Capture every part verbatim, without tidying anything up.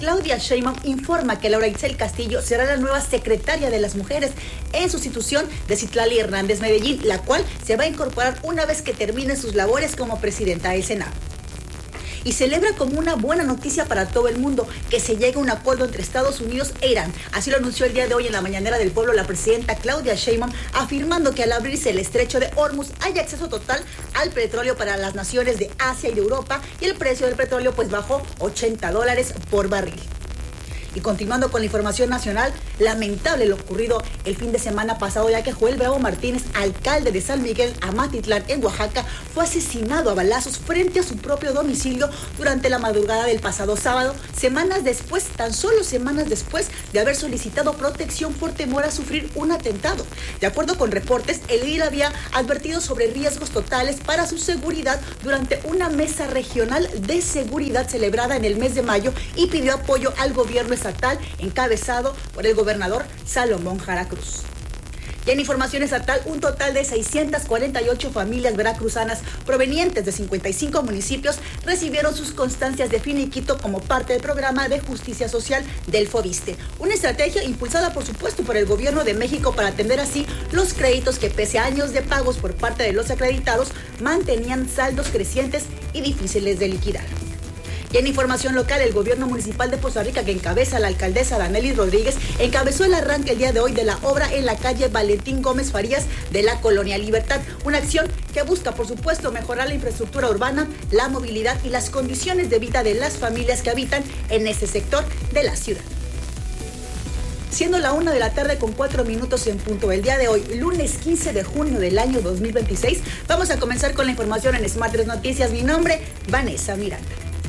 Claudia Sheinbaum informa que Laura Itzel Castillo será la nueva secretaria de las mujeres en sustitución de Citlali Hernández Medellín, la cual se va a incorporar una vez que termine sus labores como presidenta del Senado. Y celebra como una buena noticia para todo el mundo que se llegue a un acuerdo entre Estados Unidos e Irán. Así lo anunció el día de hoy en la mañanera del pueblo la presidenta Claudia Sheinbaum, afirmando que al abrirse el estrecho de Hormuz hay acceso total al petróleo para las naciones de Asia y de Europa, y el precio del petróleo pues bajó ochenta dólares por barril. Y continuando con la información nacional, lamentable lo ocurrido el fin de semana pasado, ya que Joel Bravo Martínez, alcalde de San Miguel Amatitlán, en Oaxaca, fue asesinado a balazos frente a su propio domicilio durante la madrugada del pasado sábado, semanas después, tan solo semanas después de haber solicitado protección por temor a sufrir un atentado. De acuerdo con reportes, el líder había advertido sobre riesgos totales para su seguridad durante una mesa regional de seguridad celebrada en el mes de mayo y pidió apoyo al gobierno estatal encabezado por el gobernador Salomón Jara Cruz. Y en información estatal, un total de seiscientas cuarenta y ocho familias veracruzanas provenientes de cincuenta y cinco municipios recibieron sus constancias de finiquito como parte del programa de justicia social del Fobiste. Una estrategia impulsada, por supuesto, por el gobierno de México para atender así los créditos que, pese a años de pagos por parte de los acreditados, mantenían saldos crecientes y difíciles de liquidar. Y en información local, el gobierno municipal de Poza Rica, que encabeza la alcaldesa Danely Rodríguez, encabezó el arranque el día de hoy de la obra en la calle Valentín Gómez Farías de la Colonia Libertad. Una acción que busca, por supuesto, mejorar la infraestructura urbana, la movilidad y las condiciones de vida de las familias que habitan en este sector de la ciudad. Siendo la una de la tarde con cuatro minutos en punto el día de hoy, lunes quince de junio del año dos mil veintiséis, vamos a comenzar con la información en Smart tres Noticias. Mi nombre, Vanessa Miranda.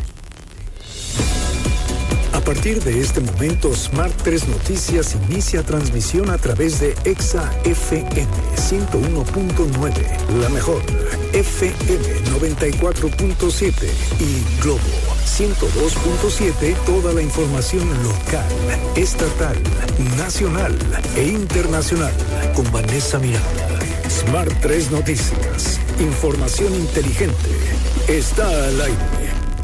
A partir de este momento, Smart tres Noticias inicia transmisión a través de Exa F M ciento uno punto nueve, la mejor, F M noventa y cuatro punto siete y Globo ciento dos punto siete, toda la información local, estatal, nacional e internacional con Vanessa Miranda. Smart tres Noticias, información inteligente, está al aire.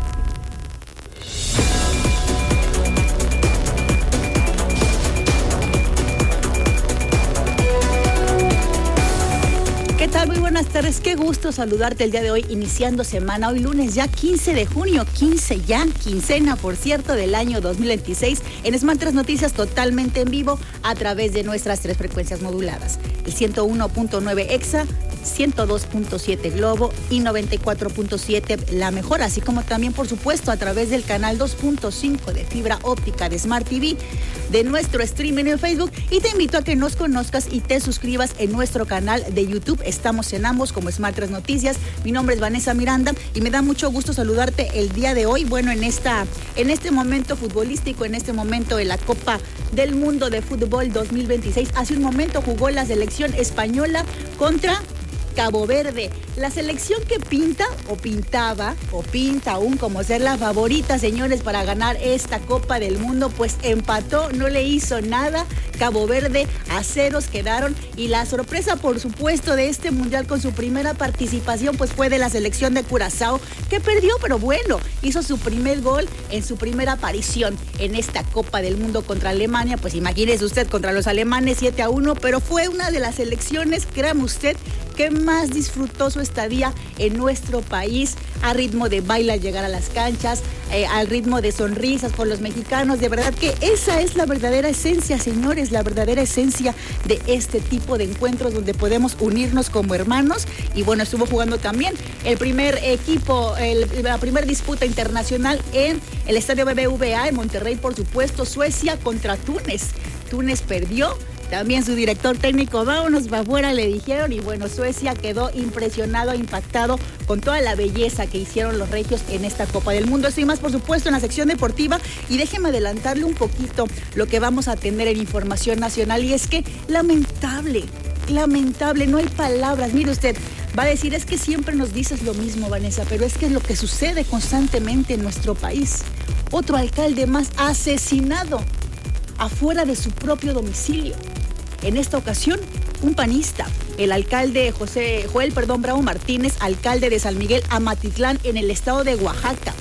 ¿Qué tal? Muy buenas tardes, qué gusto saludarte el día de hoy, iniciando semana, hoy lunes ya quince de junio, quince ya, quincena por cierto del año dos mil veintiséis, en Smart tres Noticias totalmente en vivo a través de nuestras tres frecuencias moduladas, el ciento uno punto nueve Exa, ciento dos punto siete Globo y noventa y cuatro punto siete La Mejor, así como también por supuesto a través del canal dos punto cinco de fibra óptica de Smart T V, de nuestro streaming en Facebook, y te invito a que nos conozcas y te suscribas en nuestro canal de YouTube. Estamos en ambos como Smart tres Noticias. Mi nombre es Vanessa Miranda y me da mucho gusto saludarte el día de hoy. Bueno, en esta en este momento futbolístico, en este momento de la Copa del Mundo de Fútbol dos mil veintiséis, hace un momento jugó la selección española contra Cabo Verde. La selección que pinta o pintaba o pinta aún como ser la favorita, señores, para ganar esta Copa del Mundo, pues empató, no le hizo nada. Cabo Verde a ceros quedaron, y la sorpresa, por supuesto, de este mundial con su primera participación pues fue de la selección de Curazao, que perdió, pero bueno, hizo su primer gol en su primera aparición en esta Copa del Mundo contra Alemania. Pues imagínese usted, contra los alemanes siete a uno, pero fue una de las selecciones, créame usted, que más disfrutó su estadía en nuestro país, a ritmo de baile al llegar a las canchas, eh, al ritmo de sonrisas por los mexicanos. De verdad que esa es la verdadera esencia, señores, la verdadera esencia de este tipo de encuentros donde podemos unirnos como hermanos. Y bueno, estuvo jugando también el primer equipo, el, la primera disputa internacional en el estadio B B V A en Monterrey, por supuesto, Suecia contra Túnez. Túnez perdió. También su director técnico, vámonos para afuera, le dijeron, y bueno, Suecia quedó impresionado, impactado con toda la belleza que hicieron los regios en esta Copa del Mundo. Esto y más, por supuesto, en la sección deportiva, y déjeme adelantarle un poquito lo que vamos a tener en información nacional, y es que lamentable, lamentable, no hay palabras. Mire usted, va a decir, es que siempre nos dices lo mismo, Vanessa, pero es que es lo que sucede constantemente en nuestro país. Otro alcalde más asesinado afuera de su propio domicilio. En esta ocasión, un panista, el alcalde José Joel, perdón, Bravo Martínez, alcalde de San Miguel Amatitlán en el estado de Oaxaca.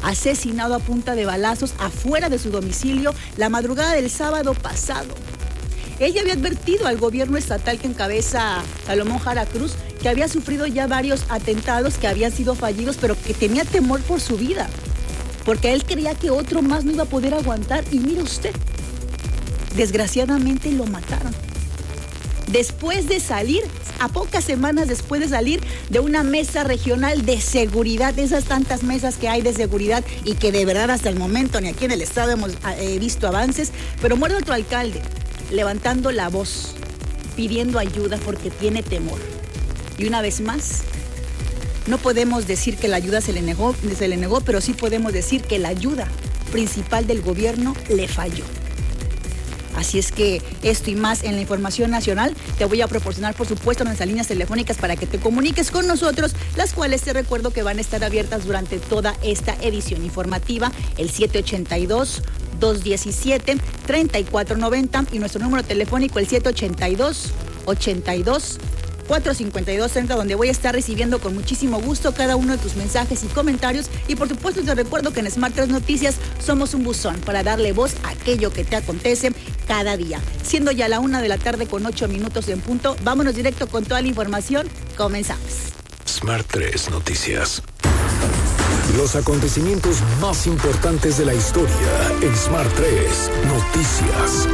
asesinado a punta de balazos afuera de su domicilio la madrugada del sábado pasado. Ella había advertido al gobierno estatal que encabeza Salomón Jara Cruz que había sufrido ya varios atentados que habían sido fallidos, pero que tenía temor por su vida, porque él creía que otro más no iba a poder aguantar. Y mire usted, desgraciadamente lo mataron. Después de salir, a pocas semanas después de salir de una mesa regional de seguridad, esas tantas mesas que hay de seguridad y que de verdad hasta el momento ni aquí en el estado hemos eh, visto avances, pero muere otro alcalde levantando la voz, pidiendo ayuda porque tiene temor. Y una vez más, no podemos decir que la ayuda se le negó, se le negó, pero sí podemos decir que la ayuda principal del gobierno le falló. Así es que esto y más en la información nacional te voy a proporcionar, por supuesto, nuestras líneas telefónicas para que te comuniques con nosotros, las cuales te recuerdo que van a estar abiertas durante toda esta edición informativa, el siete ochenta y dos, dos diecisiete, treinta y cuatro noventa y nuestro número telefónico el siete ochenta y dos, ochenta y dos, cuatrocientos cincuenta y dos treinta, donde voy a estar recibiendo con muchísimo gusto cada uno de tus mensajes y comentarios. Y por supuesto te recuerdo que en Smart tres Noticias somos un buzón para darle voz a aquello que te acontece cada día. Siendo ya la una de la tarde con ocho minutos en punto, vámonos directo con toda la información. Comenzamos. Smart tres Noticias. Los acontecimientos más importantes de la historia en Smart tres Noticias.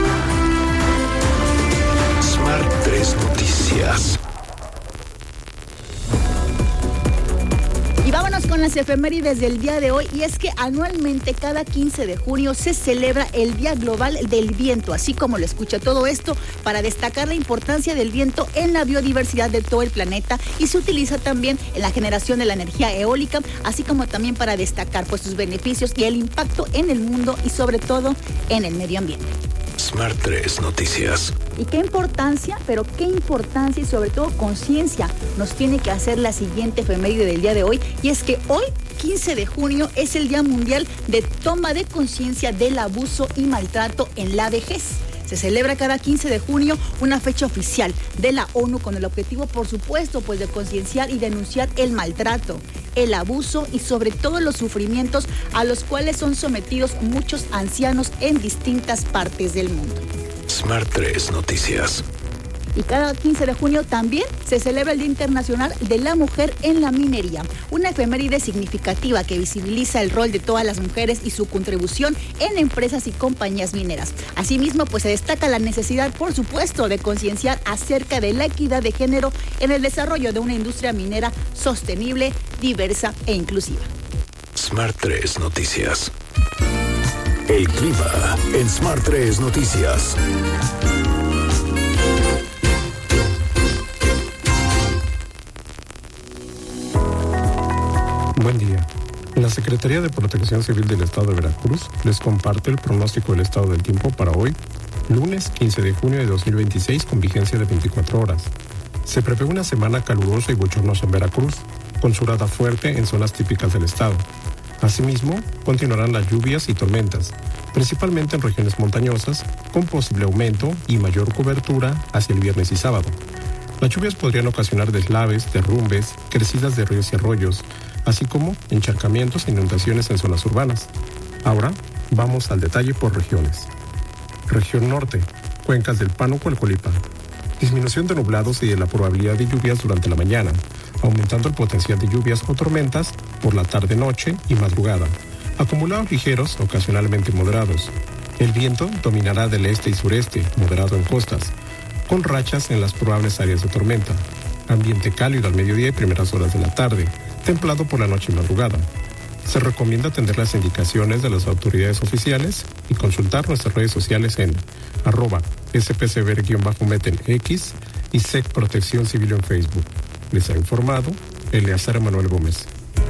Smart tres Noticias. Y vámonos con las efemérides del día de hoy, y es que anualmente cada quince de junio se celebra el Día Global del Viento, así como lo escucha. Todo esto para destacar la importancia del viento en la biodiversidad de todo el planeta, y se utiliza también en la generación de la energía eólica, así como también para destacar pues sus beneficios y el impacto en el mundo y sobre todo en el medio ambiente. Smart tres Noticias. Y qué importancia, pero qué importancia y sobre todo conciencia nos tiene que hacer la siguiente efeméride del día de hoy. Y es que hoy, quince de junio, es el Día Mundial de Toma de Conciencia del Abuso y Maltrato en la Vejez. Se celebra cada quince de junio una fecha oficial de la ONU con el objetivo, por supuesto, pues de concienciar y denunciar el maltrato, el abuso y sobre todo los sufrimientos a los cuales son sometidos muchos ancianos en distintas partes del mundo. Smart tres Noticias. Y cada quince de junio también se celebra el Día Internacional de la Mujer en la Minería, una efeméride significativa que visibiliza el rol de todas las mujeres y su contribución en empresas y compañías mineras. Asimismo, pues se destaca la necesidad, por supuesto, de concienciar acerca de la equidad de género en el desarrollo de una industria minera sostenible, diversa e inclusiva. Smart tres Noticias. El clima en Smart tres Noticias. Buen día. La Secretaría de Protección Civil del Estado de Veracruz les comparte el pronóstico del estado del tiempo para hoy, lunes quince de junio de dos mil veintiséis, con vigencia de veinticuatro horas. Se prevé una semana calurosa y bochornosa en Veracruz, con surada fuerte en zonas típicas del estado. Asimismo, continuarán las lluvias y tormentas, principalmente en regiones montañosas, con posible aumento y mayor cobertura hacia el viernes y sábado. Las lluvias podrían ocasionar deslaves, derrumbes, crecidas de ríos y arroyos, así como encharcamientos e inundaciones en zonas urbanas. Ahora, vamos al detalle por regiones. Región Norte, cuencas del Pánuco al Colipán. Disminución de nublados y de la probabilidad de lluvias durante la mañana, aumentando el potencial de lluvias o tormentas por la tarde-noche y madrugada. Acumulados ligeros, ocasionalmente moderados. El viento dominará del este y sureste, moderado en costas, con rachas en las probables áreas de tormenta. Ambiente cálido al mediodía y primeras horas de la tarde, templado por la noche y madrugada. Se recomienda atender las indicaciones de las autoridades oficiales y consultar nuestras redes sociales en arroba S P C B-Met en X y S E C Protección Civil en Facebook. Les ha informado Eleazar Manuel Gómez.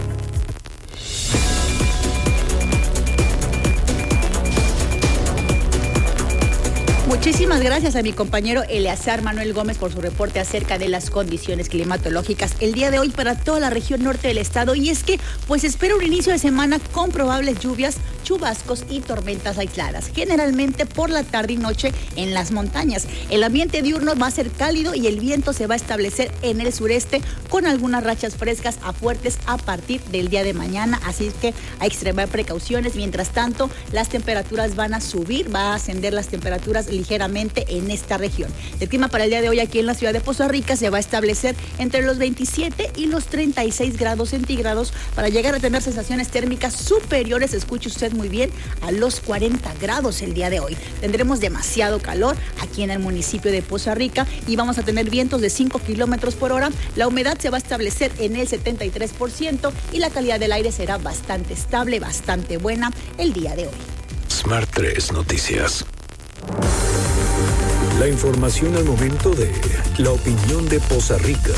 Muchísimas gracias a mi compañero Eleazar Manuel Gómez por su reporte acerca de las condiciones climatológicas el día de hoy para toda la región norte del estado. Y es que pues espera un inicio de semana con probables lluvias, chubascos y tormentas aisladas, generalmente por la tarde y noche en las montañas. El ambiente diurno va a ser cálido y el viento se va a establecer en el sureste con algunas rachas frescas a fuertes a partir del día de mañana, así que hay que extremar precauciones. Mientras tanto, las temperaturas van a subir, va a ascender las temperaturas ligeramente en esta región. El clima para el día de hoy aquí en la ciudad de Poza Rica se va a establecer entre los veintisiete y los treinta y seis grados centígrados para llegar a tener sensaciones térmicas superiores, escuche usted muy bien, a los cuarenta grados el día de hoy. Tendremos demasiado calor aquí en el municipio de Poza Rica y vamos a tener vientos de cinco kilómetros por hora. La humedad se va a establecer en el setenta y tres por ciento y la calidad del aire será bastante estable, bastante buena el día de hoy. Smart tres Noticias. La información al momento de la opinión de Poza Rica.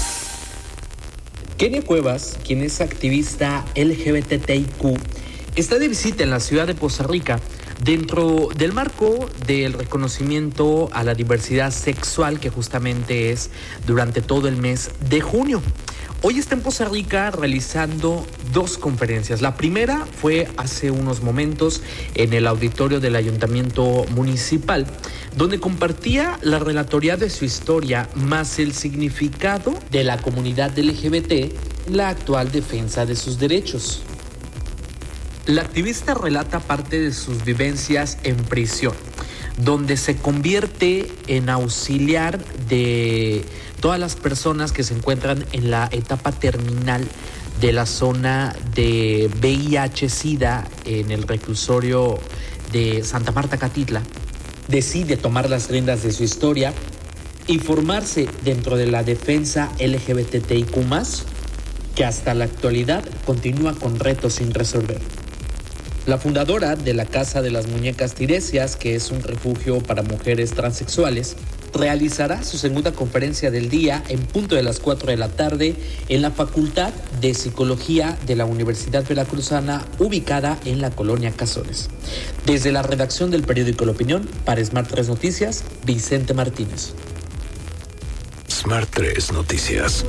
Kenia Cuevas, quien es activista L G B T I Q, está de visita en la ciudad de Poza Rica dentro del marco del reconocimiento a la diversidad sexual que justamente es durante todo el mes de junio. Hoy está en Poza Rica realizando dos conferencias. La primera fue hace unos momentos en el auditorio del Ayuntamiento Municipal, donde compartía la relatoría de su historia más el significado de la comunidad L G B T en la actual defensa de sus derechos. La activista relata parte de sus vivencias en prisión, donde se convierte en auxiliar de todas las personas que se encuentran en la etapa terminal de la zona de V I H-Sida en el reclusorio de Santa Marta Catitla. Decide tomar las riendas de su historia y formarse dentro de la defensa L G B T I Q más, que hasta la actualidad continúa con retos sin resolver. La fundadora de la Casa de las Muñecas Tiresias, que es un refugio para mujeres transexuales, realizará su segunda conferencia del día en punto de las cuatro de la tarde en la Facultad de Psicología de la Universidad Veracruzana, ubicada en la colonia Cazones. Desde la redacción del periódico La Opinión, para Smart tres Noticias, Vicente Martínez. Smart tres Noticias.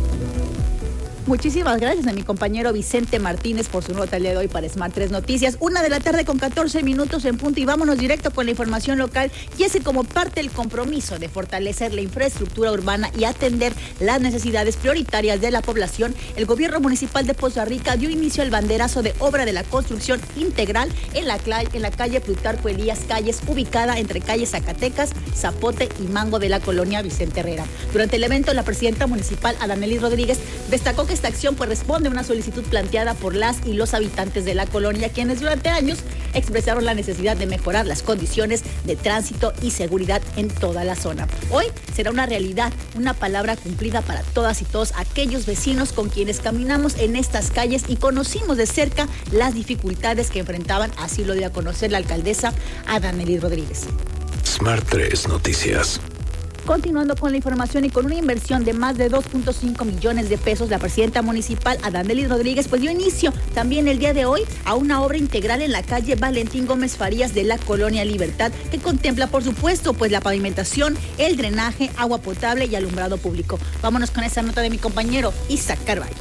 Muchísimas gracias a mi compañero Vicente Martínez por su nota el día de hoy para Smart tres Noticias. Una de la tarde con catorce minutos en punto y vámonos directo con la información local. Y es que como parte del compromiso de fortalecer la infraestructura urbana y atender las necesidades prioritarias de la población, el gobierno municipal de Poza Rica dio inicio al banderazo de obra de la construcción integral en la, en la calle Plutarco Elías Calles, ubicada entre calles Zacatecas, Zapote y Mango de la colonia Vicente Herrera. Durante el evento, la presidenta municipal, Adanelis Rodríguez, destacó que esta acción pues responde a una solicitud planteada por las y los habitantes de la colonia, quienes durante años expresaron la necesidad de mejorar las condiciones de tránsito y seguridad en toda la zona. Hoy será una realidad, una palabra cumplida para todas y todos aquellos vecinos con quienes caminamos en estas calles y conocimos de cerca las dificultades que enfrentaban, así lo dio a conocer la alcaldesa Adanelis Rodríguez. Smart tres Noticias. Continuando con la información y con una inversión de más de dos punto cinco millones de pesos, la presidenta municipal Adanelis Rodríguez pues dio inicio también el día de hoy a una obra integral en la calle Valentín Gómez Farías de la colonia Libertad, que contempla por supuesto pues la pavimentación, el drenaje, agua potable y alumbrado público. Vámonos con esa nota de mi compañero Isaac Carvalho.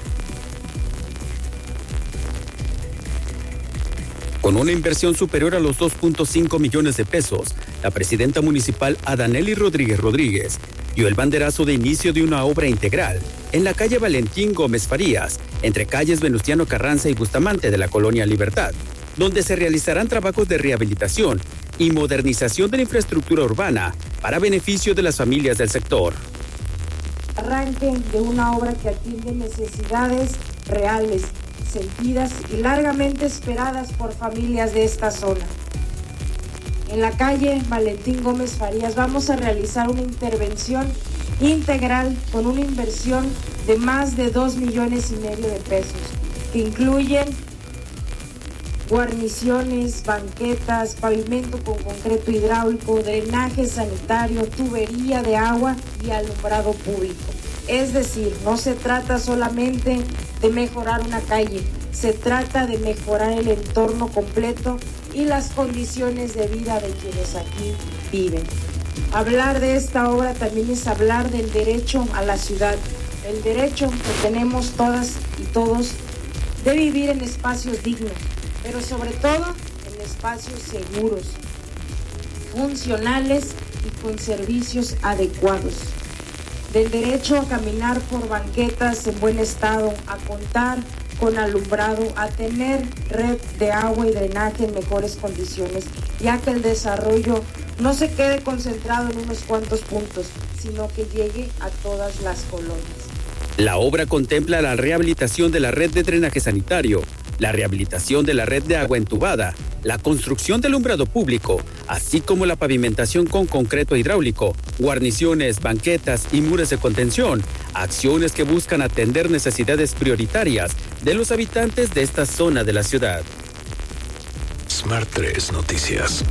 Con una inversión superior a los dos punto cinco millones de pesos, la presidenta municipal Adanelis Rodríguez Rodríguez dio el banderazo de inicio de una obra integral en la calle Valentín Gómez Farías, entre calles Venustiano Carranza y Bustamante de la colonia Libertad, donde se realizarán trabajos de rehabilitación y modernización de la infraestructura urbana para beneficio de las familias del sector. Arranque de una obra que atiende necesidades reales, sentidas y largamente esperadas por familias de esta zona. En la calle Valentín Gómez Farías vamos a realizar una intervención integral con una inversión de más de dos millones y medio de pesos, que incluyen guarniciones, banquetas, pavimento con concreto hidráulico, drenaje sanitario, tubería de agua y alumbrado público. Es decir, no se trata solamente de mejorar una calle, se trata de mejorar el entorno completo y las condiciones de vida de quienes aquí viven. Hablar de esta obra también es hablar del derecho a la ciudad, el derecho que tenemos todas y todos de vivir en espacios dignos, pero sobre todo en espacios seguros, funcionales y con servicios adecuados. Del derecho a caminar por banquetas en buen estado, a contar con alumbrado, a tener red de agua y drenaje en mejores condiciones, ya que el desarrollo no se quede concentrado en unos cuantos puntos, sino que llegue a todas las colonias. La obra contempla la rehabilitación de la red de drenaje sanitario, la rehabilitación de la red de agua entubada, la construcción de alumbrado público, así como la pavimentación con concreto hidráulico, guarniciones, banquetas y muros de contención, acciones que buscan atender necesidades prioritarias de los habitantes de esta zona de la ciudad. Smart tres Noticias.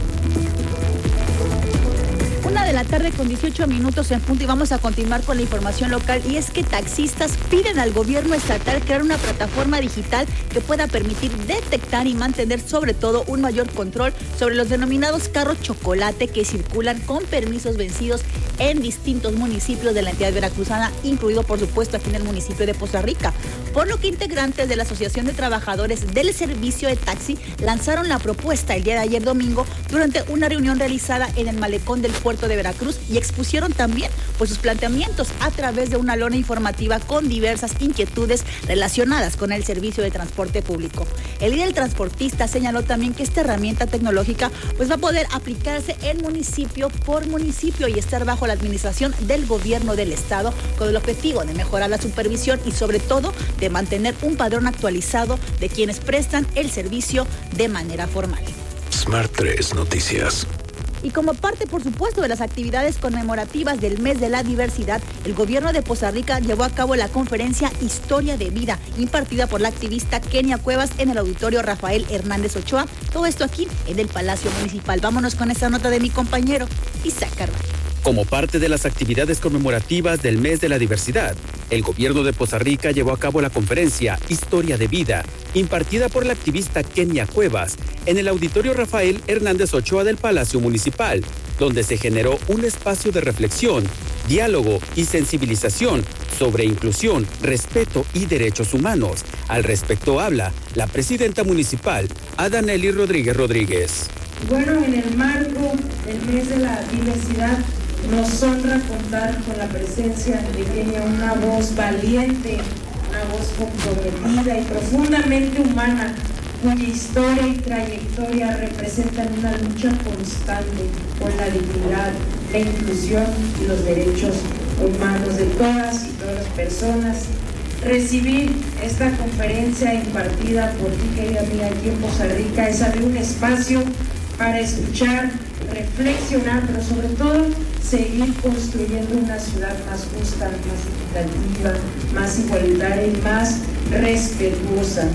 Una de la tarde con dieciocho minutos en punto y vamos a continuar con la información local, y es que taxistas piden al gobierno estatal crear una plataforma digital que pueda permitir detectar y mantener sobre todo un mayor control sobre los denominados carros chocolate que circulan con permisos vencidos en distintos municipios de la entidad veracruzana, incluido por supuesto aquí en el municipio de Poza Rica, por lo que integrantes de la Asociación de Trabajadores del Servicio de Taxi lanzaron la propuesta el día de ayer domingo durante una reunión realizada en el malecón del puerto de Veracruz y expusieron también pues, sus planteamientos a través de una lona informativa con diversas inquietudes relacionadas con el servicio de transporte público. El líder transportista señaló también que esta herramienta tecnológica pues, va a poder aplicarse en municipio por municipio y estar bajo la administración del gobierno del estado, con el objetivo de mejorar la supervisión y sobre todo de mantener un padrón actualizado de quienes prestan el servicio de manera formal. Smart tres Noticias. Y como parte, por supuesto, de las actividades conmemorativas del mes de la diversidad, el gobierno de Poza Rica llevó a cabo la conferencia Historia de Vida, impartida por la activista Kenia Cuevas en el auditorio Rafael Hernández Ochoa. Todo esto aquí en el Palacio Municipal. Vámonos con esta nota de mi compañero Isaac Carvalho. Como parte de las actividades conmemorativas del mes de la diversidad, el gobierno de Poza Rica llevó a cabo la conferencia Historia de Vida, impartida por la activista Kenia Cuevas, en el auditorio Rafael Hernández Ochoa del Palacio Municipal, donde se generó un espacio de reflexión, diálogo y sensibilización sobre inclusión, respeto y derechos humanos. Al respecto habla la presidenta municipal, Adanely Rodríguez Rodríguez. Bueno, en el marco del mes de la diversidad, nos honra contar con la presencia de Kenia, una voz valiente, una voz comprometida y profundamente humana, cuya historia y trayectoria representan una lucha constante por la dignidad, la inclusión y los derechos humanos de todas y todas las personas. Recibir esta conferencia impartida por ti, querida amiga, aquí en Poza Rica, es abrir un espacio para escuchar, reflexionar, pero sobre todo seguir construyendo una ciudad más justa, más equitativa, más igualitaria y más respetuosa.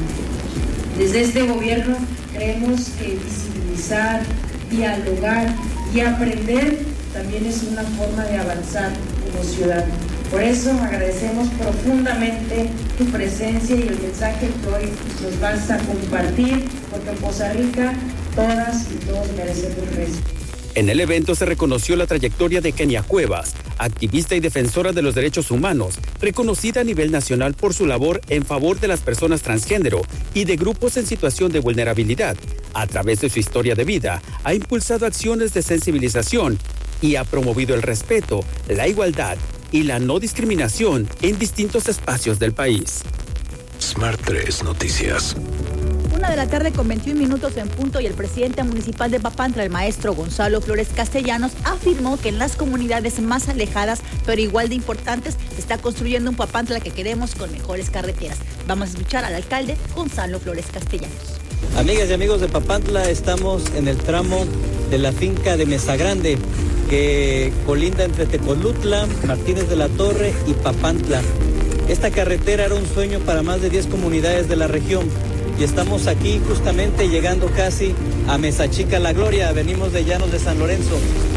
Desde este gobierno creemos que visibilizar, dialogar y aprender también es una forma de avanzar como ciudad. Por eso agradecemos profundamente tu presencia y el mensaje que hoy nos vas a compartir, porque en Poza Rica todas y todos merecemos respeto. En el evento se reconoció la trayectoria de Kenia Cuevas, activista y defensora de los derechos humanos, reconocida a nivel nacional por su labor en favor de las personas transgénero y de grupos en situación de vulnerabilidad. A través de su historia de vida, ha impulsado acciones de sensibilización y ha promovido el respeto, la igualdad y la no discriminación en distintos espacios del país. Smart tres Noticias. Una de la tarde con veintiún minutos en punto y el presidente municipal de Papantla, el maestro Gonzalo Flores Castellanos, afirmó que en las comunidades más alejadas, pero igual de importantes, se está construyendo un Papantla que queremos con mejores carreteras. Vamos a escuchar al alcalde Gonzalo Flores Castellanos. Amigas y amigos de Papantla, estamos en el tramo de la finca de Mesa Grande, que colinda entre Tecolutla, Martínez de la Torre y Papantla. Esta carretera era un sueño para más de diez comunidades de la región. Y estamos aquí justamente llegando casi a Mesa Chica La Gloria, venimos de Llanos de San Lorenzo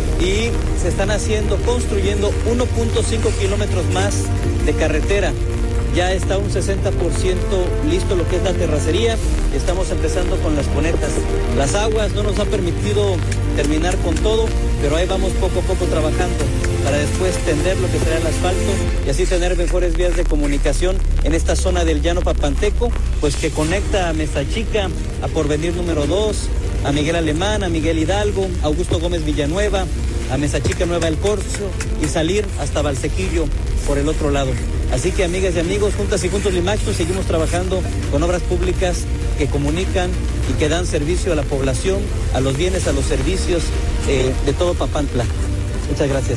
y se están haciendo, construyendo uno punto cinco kilómetros más de carretera. Ya está un sesenta por ciento listo lo que es la terracería, estamos empezando con las cunetas. Las aguas no nos han permitido terminar con todo, pero ahí vamos poco a poco trabajando para después tender lo que será el asfalto y así tener mejores vías de comunicación en esta zona del Llano Papanteco, pues que conecta a Mesa Chica, a Porvenir número dos, a Miguel Alemán, a Miguel Hidalgo, a Augusto Gómez Villanueva, a Mesa Chica Nueva El Corso y salir hasta Valsequillo por el otro lado. Así que, amigas y amigos, juntas y juntos Limaxto, seguimos trabajando con obras públicas que comunican y que dan servicio a la población, a los bienes, a los servicios eh, de todo Papantla. Muchas gracias.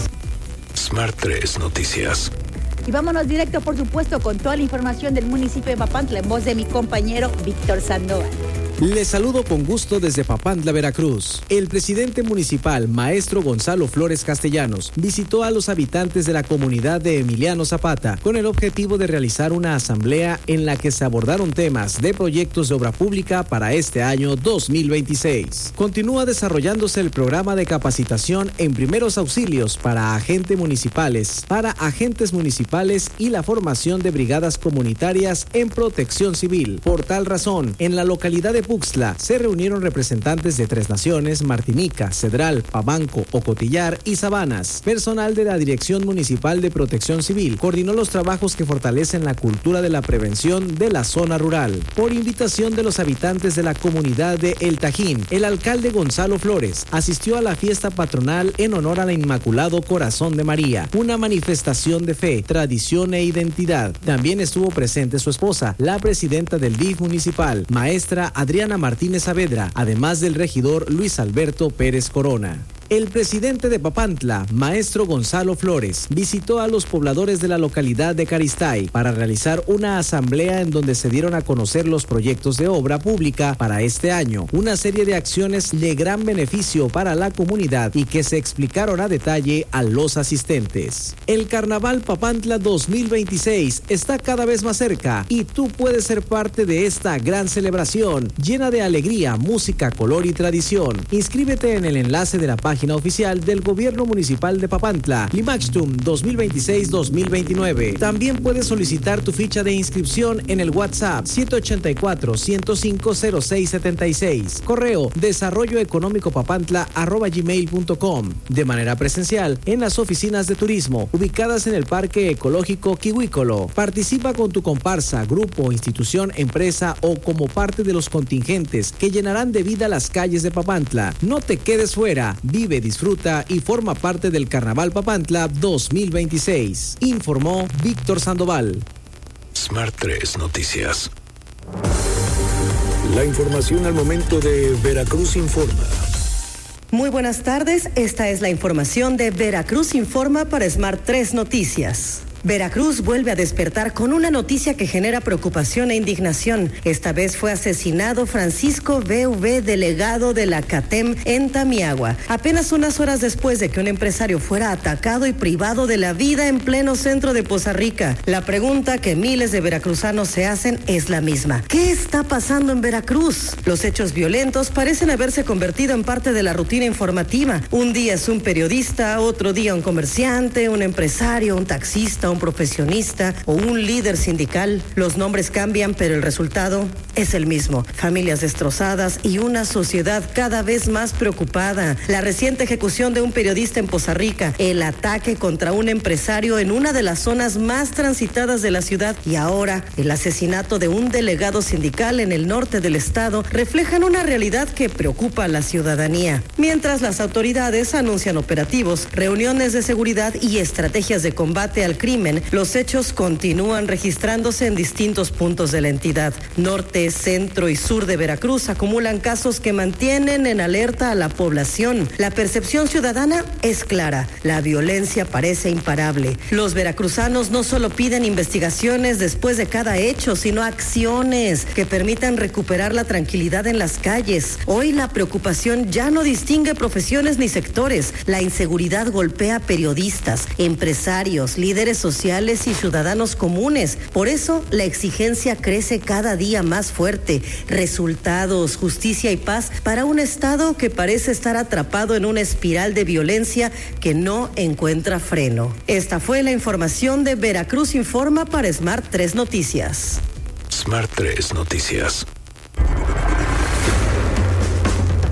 Smart tres Noticias. Y vámonos directo, por supuesto, con toda la información del municipio de Papantla en voz de mi compañero Víctor Sandoval. Les saludo con gusto desde Papantla, Veracruz. El presidente municipal, maestro Gonzalo Flores Castellanos, visitó a los habitantes de la comunidad de Emiliano Zapata con el objetivo de realizar una asamblea en la que se abordaron temas de proyectos de obra pública para este año dos mil veintiséis. Continúa desarrollándose el programa de capacitación en primeros auxilios para agentes municipales, para agentes municipales y la formación de brigadas comunitarias en protección civil. Por tal razón, en la localidad de Puxtla se reunieron representantes de Tres Naciones, Martinica, Cedral, Pabanco, Ocotillar y Sabanas. Personal de la Dirección Municipal de Protección Civil coordinó los trabajos que fortalecen la cultura de la prevención de la zona rural. Por invitación de los habitantes de la comunidad de El Tajín, el alcalde Gonzalo Flores asistió a la fiesta patronal en honor al Inmaculado Corazón de María, una manifestación de fe, tradición e identidad. También estuvo presente su esposa, la presidenta del D I F municipal, maestra Adriana Adriana Martínez Saavedra, además del regidor Luis Alberto Pérez Corona. El presidente de Papantla, maestro Gonzalo Flores, visitó a los pobladores de la localidad de Caristay para realizar una asamblea en donde se dieron a conocer los proyectos de obra pública para este año, una serie de acciones de gran beneficio para la comunidad y que se explicaron a detalle a los asistentes. El Carnaval Papantla dos mil veintiséis está cada vez más cerca y tú puedes ser parte de esta gran celebración llena de alegría, música, color y tradición. Inscríbete en el enlace de la página Página oficial del Gobierno Municipal de Papantla, Limaxtum dos mil veintiséis dos mil veintinueve. También puedes solicitar tu ficha de inscripción en el WhatsApp siete ocho cuatro, ciento cinco, cero seis siete seis. Correo desarrolloeconomicopapantla arroba gmail punto com. De manera presencial en las oficinas de turismo ubicadas en el Parque Ecológico Kiwícolo. Participa con tu comparsa, grupo, institución, empresa o como parte de los contingentes que llenarán de vida las calles de Papantla. No te quedes fuera. Vive, disfruta y forma parte del Carnaval Papantla dos mil veintiséis. Informó Víctor Sandoval. Smart tres Noticias. La información al momento de Veracruz Informa. Muy buenas tardes, esta es la información de Veracruz Informa para Smart tres Noticias. Veracruz vuelve a despertar con una noticia que genera preocupación e indignación. Esta vez fue asesinado Francisco B V, delegado de la CATEM en Tamiagua, apenas unas horas después de que un empresario fuera atacado y privado de la vida en pleno centro de Poza Rica. La pregunta que miles de veracruzanos se hacen es la misma. ¿Qué está pasando en Veracruz? Los hechos violentos parecen haberse convertido en parte de la rutina informativa. Un día es un periodista, otro día un comerciante, un empresario, un taxista, un profesionista o un líder sindical. Los nombres cambian, pero el resultado es el mismo. Familias destrozadas y una sociedad cada vez más preocupada. La reciente ejecución de un periodista en Poza Rica, el ataque contra un empresario en una de las zonas más transitadas de la ciudad y ahora el asesinato de un delegado sindical en el norte del estado reflejan una realidad que preocupa a la ciudadanía. Mientras las autoridades anuncian operativos, reuniones de seguridad y estrategias de combate al crimen, los hechos continúan registrándose en distintos puntos de la entidad. Norte, centro y sur de Veracruz acumulan casos que mantienen en alerta a la población. La percepción ciudadana es clara. La violencia parece imparable. Los veracruzanos no solo piden investigaciones después de cada hecho, sino acciones que permitan recuperar la tranquilidad en las calles. Hoy la preocupación ya no distingue profesiones ni sectores. La inseguridad golpea periodistas, empresarios, líderes sociales y ciudadanos comunes. Por eso la exigencia crece cada día más fuerte. Resultados, justicia y paz para un estado que parece estar atrapado en una espiral de violencia que no encuentra freno. Esta fue la información de Veracruz Informa para Smart tres Noticias. Smart tres Noticias.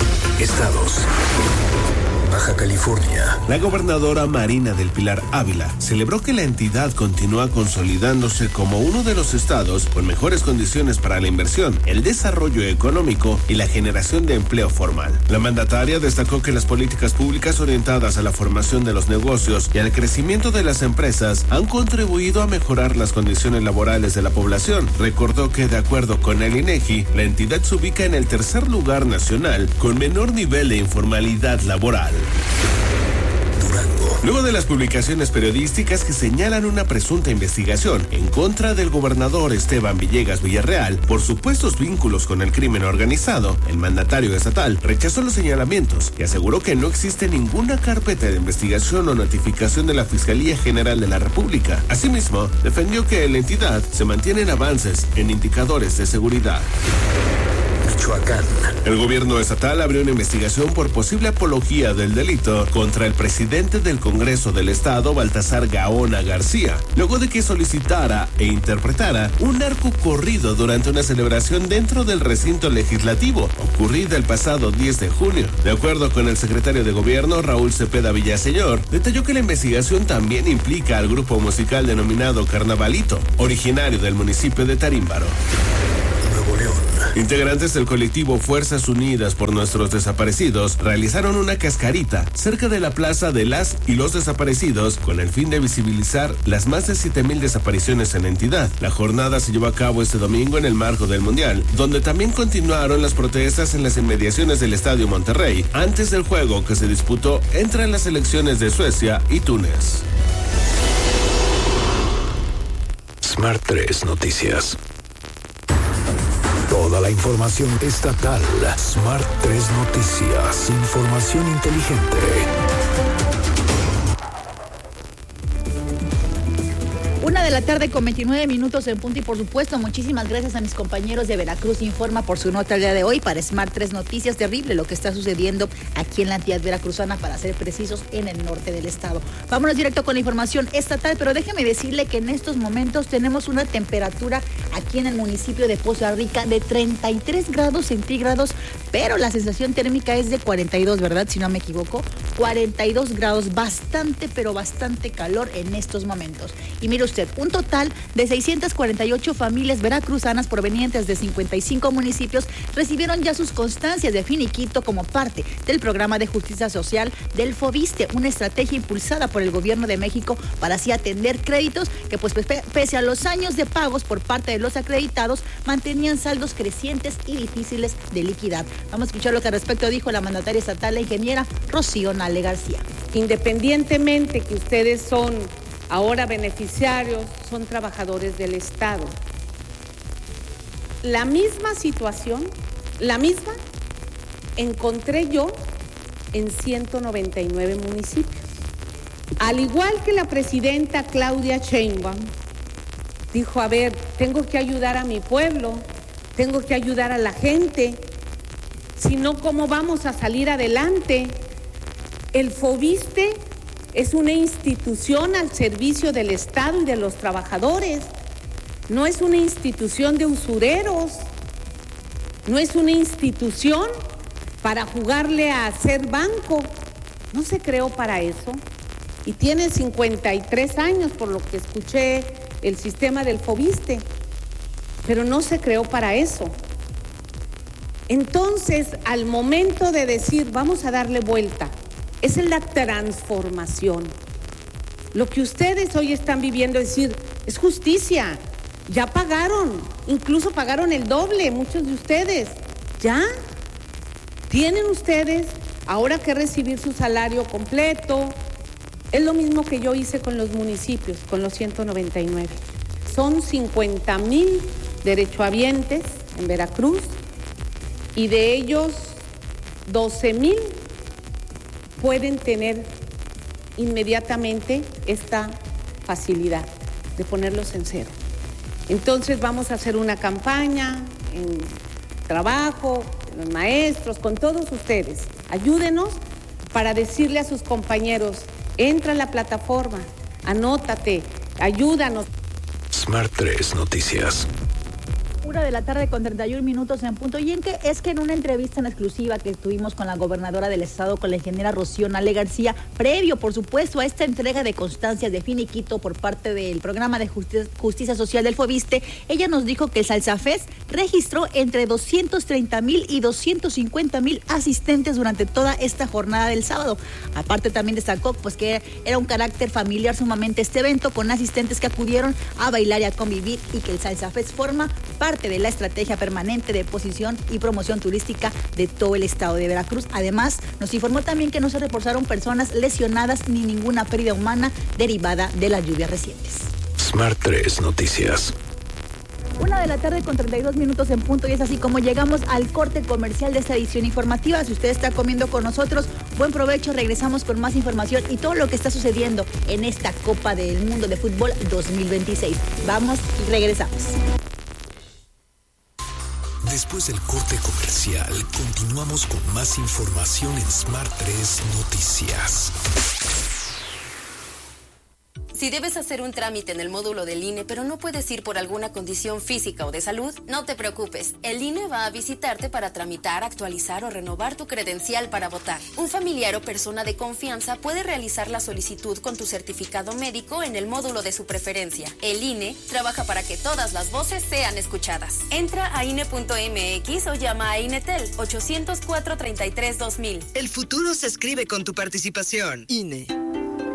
Estados. Baja California. La gobernadora Marina del Pilar Ávila celebró que la entidad continúa consolidándose como uno de los estados con mejores condiciones para la inversión, el desarrollo económico y la generación de empleo formal. La mandataria destacó que las políticas públicas orientadas a la formación de los negocios y al crecimiento de las empresas han contribuido a mejorar las condiciones laborales de la población. Recordó que, de acuerdo con el INEGI, la entidad se ubica en el tercer lugar nacional con menor nivel de informalidad laboral. Durango. Luego de las publicaciones periodísticas que señalan una presunta investigación en contra del gobernador Esteban Villegas Villarreal por supuestos vínculos con el crimen organizado, el mandatario estatal rechazó los señalamientos y aseguró que no existe ninguna carpeta de investigación o notificación de la Fiscalía General de la República. Asimismo, defendió que en la entidad se mantienen avances en indicadores de seguridad. Michoacán. El gobierno estatal abrió una investigación por posible apología del delito contra el presidente del Congreso del Estado, Baltasar Gaona García, luego de que solicitara e interpretara un narcocorrido durante una celebración dentro del recinto legislativo, ocurrida el pasado diez de junio. De acuerdo con el secretario de Gobierno, Raúl Cepeda Villaseñor, detalló que la investigación también implica al grupo musical denominado Carnavalito, originario del municipio de Tarímbaro. Nuevo León. Integrantes del colectivo Fuerzas Unidas por Nuestros Desaparecidos realizaron una cascarita cerca de la Plaza de las y los Desaparecidos con el fin de visibilizar las más de siete mil desapariciones en la entidad. La jornada se llevó a cabo este domingo en el marco del Mundial, donde también continuaron las protestas en las inmediaciones del Estadio Monterrey antes del juego que se disputó entre las selecciones de Suecia y Túnez. Smart tres Noticias. Toda la información estatal. Smart tres Noticias. Información inteligente. Una de la tarde con veintinueve minutos en punto y por supuesto muchísimas gracias a mis compañeros de Veracruz Informa por su nota el día de hoy para Smart tres Noticias. Terrible lo que está sucediendo aquí en la entidad veracruzana, para ser precisos, en el norte del estado. Vámonos directo con la información estatal, pero déjeme decirle que en estos momentos tenemos una temperatura aquí en el municipio de Poza Rica de treinta y tres grados centígrados, pero la sensación térmica es de cuarenta y dos, ¿verdad? Si no me equivoco, cuarenta y dos grados, bastante, pero bastante calor en estos momentos. Y mire usted, un total de seiscientas cuarenta y ocho familias veracruzanas provenientes de cincuenta y cinco municipios recibieron ya sus constancias de finiquito como parte del programa de justicia social del FOBISTE, una estrategia impulsada por el gobierno de México para así atender créditos que, pues, pese a los años de pagos por parte de los acreditados, mantenían saldos crecientes y difíciles de liquidar. Vamos a escuchar lo que al respecto dijo la mandataria estatal, la ingeniera Rocío Nale García. Independientemente que ustedes son ahora beneficiarios, son trabajadores del Estado. La misma situación, la misma, encontré yo en ciento noventa y nueve municipios. Al igual que la presidenta Claudia Sheinbaum dijo, a ver, tengo que ayudar a mi pueblo, tengo que ayudar a la gente, si no, ¿cómo vamos a salir adelante? El FOBISTE es una institución al servicio del Estado y de los trabajadores. No es una institución de usureros. No es una institución para jugarle a hacer banco. No se creó para eso. Y tiene cincuenta y tres años, por lo que escuché, el sistema del FOBISTE. Pero no se creó para eso. Entonces, al momento de decir, vamos a darle vuelta, esa es la transformación. Lo que ustedes hoy están viviendo es decir, es justicia. Ya pagaron, incluso pagaron el doble, muchos de ustedes. Ya tienen ustedes ahora que recibir su salario completo. Es lo mismo que yo hice con los municipios, con los ciento noventa y nueve. Son cincuenta mil derechohabientes en Veracruz y de ellos doce mil pueden tener inmediatamente esta facilidad de ponerlos en cero. Entonces vamos a hacer una campaña en trabajo, con los maestros, con todos ustedes. Ayúdenos para decirle a sus compañeros, entra a la plataforma, anótate, ayúdanos. Smart tres Noticias. Una de la tarde con treinta y un minutos en punto. Y en que es que en una entrevista en exclusiva que tuvimos con la gobernadora del estado, con la ingeniera Rocío Nale García, previo, por supuesto, a esta entrega de constancias de finiquito por parte del programa de justicia, justicia social del Fobiste, ella nos dijo que el Salsafest registró entre doscientos treinta mil y doscientos cincuenta mil asistentes durante toda esta jornada del sábado. Aparte, también destacó pues que era un carácter familiar sumamente este evento, con asistentes que acudieron a bailar y a convivir, y que el Salsafest forma parte de la estrategia permanente de posición y promoción turística de todo el estado de Veracruz. Además, nos informó también que no se reportaron personas lesionadas ni ninguna pérdida humana derivada de las lluvias recientes. Smart tres Noticias. Una de la tarde con treinta y dos minutos en punto, y es así como llegamos al corte comercial de esta edición informativa. Si usted está comiendo con nosotros, buen provecho. Regresamos con más información y todo lo que está sucediendo en esta Copa del Mundo de Fútbol dos mil veintiséis. Vamos y regresamos. Después del corte comercial, continuamos con más información en Smart tres Noticias. Si debes hacer un trámite en el módulo del I N E, pero no puedes ir por alguna condición física o de salud, no te preocupes. El I N E va a visitarte para tramitar, actualizar o renovar tu credencial para votar. Un familiar o persona de confianza puede realizar la solicitud con tu certificado médico en el módulo de su preferencia. El I N E trabaja para que todas las voces sean escuchadas. Entra a I N E punto M X o llama a INETEL ochocientos cuatro, treinta y tres, dos mil. El futuro se escribe con tu participación. I N E.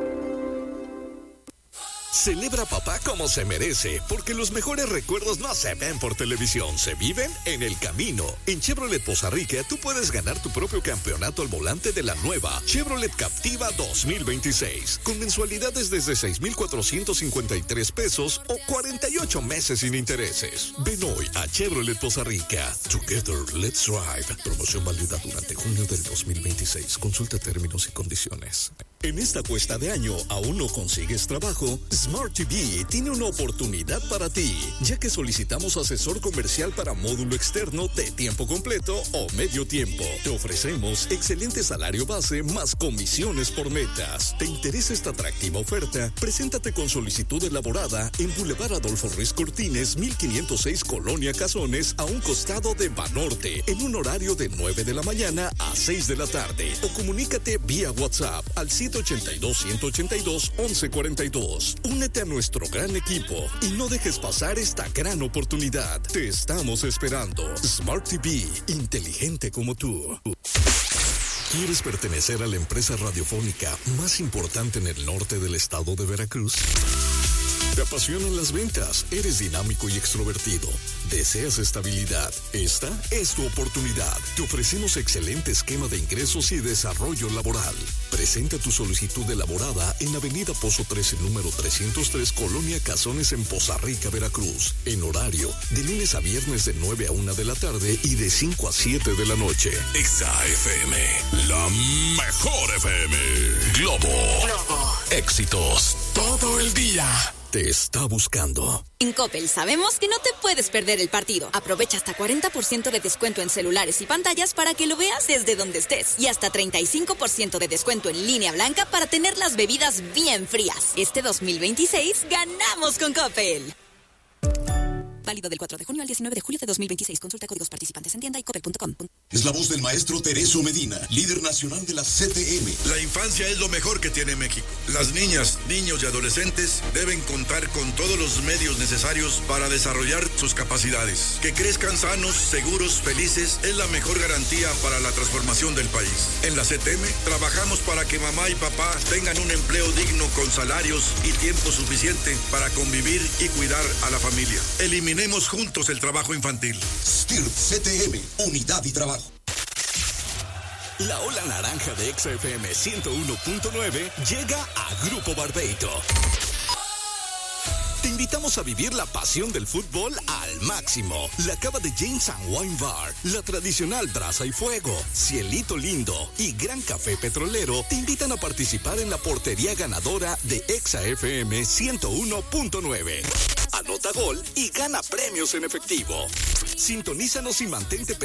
Celebra papá como se merece, porque los mejores recuerdos no se ven por televisión, se viven en el camino. En Chevrolet Poza Rica tú puedes ganar tu propio campeonato al volante de la nueva Chevrolet Captiva dos mil veintiséis, con mensualidades desde seis mil cuatrocientos cincuenta y tres pesos o cuarenta y ocho meses sin intereses. Ven hoy a Chevrolet Poza Rica. Together, let's drive. Promoción válida durante junio del dos mil veintiséis. Consulta términos y condiciones. En esta cuesta de año, ¿aún no consigues trabajo? Smart T V tiene una oportunidad para ti, ya que solicitamos asesor comercial para módulo externo de tiempo completo o medio tiempo. Te ofrecemos excelente salario base más comisiones por metas. ¿Te interesa esta atractiva oferta? Preséntate con solicitud elaborada en Boulevard Adolfo Ruiz Cortines, mil quinientos seis, Colonia Cazones, a un costado de Banorte, en un horario de nueve de la mañana a seis de la tarde. O comunícate vía WhatsApp al siete ochenta y dos, ciento ochenta y dos, once cuarenta y dos. Únete a nuestro gran equipo y no dejes pasar esta gran oportunidad. Te estamos esperando. Smart T V, inteligente como tú. ¿Quieres pertenecer a la empresa radiofónica más importante en el norte del estado de Veracruz? ¿Te apasionan las ventas? ¿Eres dinámico y extrovertido? ¿Deseas estabilidad? Esta es tu oportunidad. Te ofrecemos excelente esquema de ingresos y desarrollo laboral. Presenta tu solicitud elaborada en Avenida Pozo trece, número trescientos tres, Colonia Cazones, en Poza Rica, Veracruz. En horario de lunes a viernes de nueve a una de la tarde y de cinco a siete de la noche. Exa F M, la mejor F M. Globo. Globo. Éxitos todo el día. Te está buscando. En Coppel sabemos que no te puedes perder el partido. Aprovecha hasta cuarenta por ciento de descuento en celulares y pantallas para que lo veas desde donde estés. Y hasta treinta y cinco por ciento de descuento en línea blanca para tener las bebidas bien frías. Este dos mil veintiséis ganamos con Coppel. Válido del cuatro de junio al diecinueve de julio de dos mil veintiséis. Consulta códigos participantes en tienda y coppel punto com. Es la voz del maestro Tereso Medina, líder nacional de la C T M. La infancia es lo mejor que tiene México. Las niñas, niños y adolescentes deben contar con todos los medios necesarios para desarrollar sus capacidades. Que crezcan sanos, seguros, felices es la mejor garantía para la transformación del país. En la C T M trabajamos para que mamá y papá tengan un empleo digno con salarios y tiempo suficiente para convivir y cuidar a la familia. Eliminamos Eliminemos juntos el trabajo infantil. S T I R P C T M, Unidad y Trabajo. La ola naranja de Exa F M ciento uno punto nueve llega a Grupo Barbeito. Te invitamos a vivir la pasión del fútbol al máximo. La cava de James and Wine Bar, la tradicional brasa y fuego, Cielito Lindo y Gran Café Petrolero te invitan a participar en la portería ganadora de Exa F M ciento uno punto nueve. Anota gol y gana premios en efectivo. Sintonízanos y mantente pendiente